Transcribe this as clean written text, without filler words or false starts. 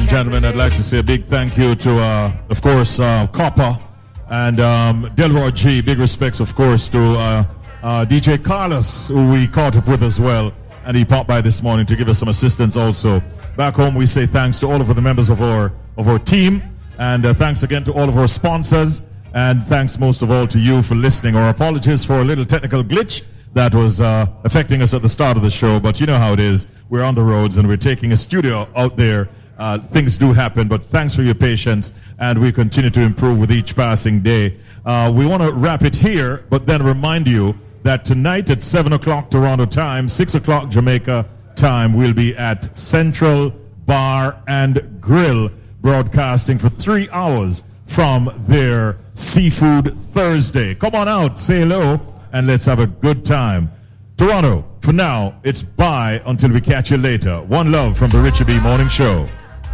gentlemen, I'd like to say a big thank you to, of course, Copper and Delroy G. Big respects, of course, to DJ Carlos, who we caught up with as well. And he popped by this morning to give us some assistance also. Back home, we say thanks to all of the members of our team. And thanks again to all of our sponsors. And thanks most of all to you for listening. Our apologies for a little technical glitch that was affecting us at the start of the show. But you know how it is. We're on the roads and we're taking a studio out there. Things do happen, but thanks for your patience. And we continue to improve with each passing day. We want to wrap it here, but then remind you that tonight at 7 o'clock Toronto time, 6 o'clock Jamaica time, we'll be at Central Bar and Grill broadcasting for 3 hours from their Seafood Thursday. Come on out, say hello, and let's have a good time. Toronto, for now, it's bye until we catch you later. One love from the Richard B. Morning Show.